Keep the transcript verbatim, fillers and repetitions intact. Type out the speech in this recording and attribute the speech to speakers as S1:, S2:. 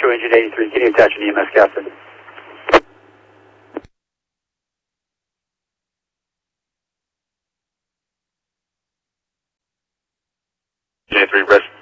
S1: Zero engine eighty-three, can you attach an E M S captain?
S2: J three, rest.